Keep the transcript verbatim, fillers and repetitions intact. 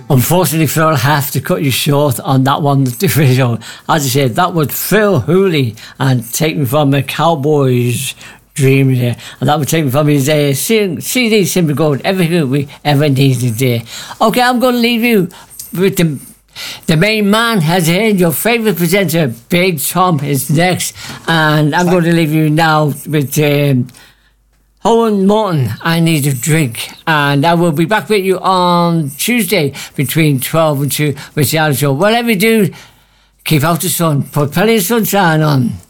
Unfortunately, Phil, I have to cut you short on that one video. As I said, that was Phil Hooley and Take Me From a Cowboy's Dream there. And that would take me from his uh, C D Simply Gold, everything we ever needed there. Okay, I'm going to leave you with the, the main man has heard your favourite presenter, Big Tom, is next. And I'm going to leave you now with Um, Owen Morton, I Need a Drink. And I will be back with you on Tuesday between twelve and two with the Alex Show. Whatever you do, keep out the sun. Put plenty of sunshine on.